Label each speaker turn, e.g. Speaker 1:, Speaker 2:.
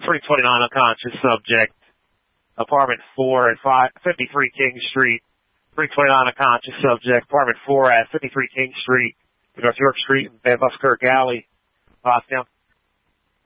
Speaker 1: 329 unconscious subject, apartment 4 at 53 King Street. 329 unconscious subject, apartment 4 at 53 King Street, North York Street, Van Buskirk Alley. Down